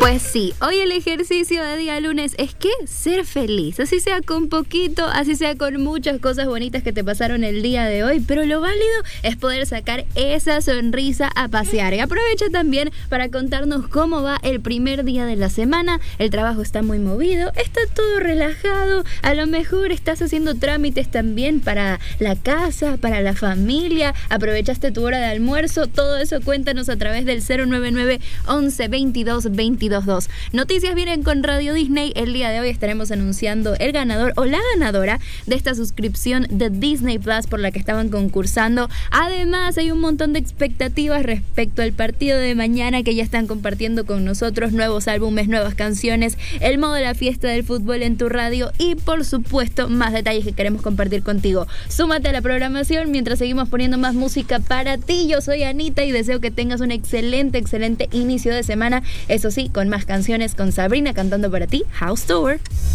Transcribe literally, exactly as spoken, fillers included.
Pues sí, hoy el ejercicio de día lunes es que ser feliz, así sea con poquito, así sea con muchas cosas bonitas que te pasaron el día de hoy, pero lo válido es poder sacar esa sonrisa a pasear. Y aprovecha también para contarnos cómo va el primer día de la semana. El trabajo está muy movido, está todo relajado, a lo mejor estás haciendo trámites también para la casa, para la familia, aprovechaste tu hora de almuerzo, todo eso cuéntanos a través del cero nueve nueve, once, veintidós, veintidós dos. Noticias vienen con Radio Disney. El día de hoy estaremos anunciando el ganador o la ganadora de esta suscripción de Disney Plus por la que estaban concursando. Además, hay un montón de expectativas respecto al partido de mañana que ya están compartiendo con nosotros, nuevos álbumes, nuevas canciones, el modo de la fiesta del fútbol en tu radio y, por supuesto, más detalles que queremos compartir contigo. Súmate a la programación mientras seguimos poniendo más música para ti. Yo soy Anita y deseo que tengas un excelente, excelente inicio de semana. Eso sí, con más canciones, con Sabrina cantando para ti, House Tour.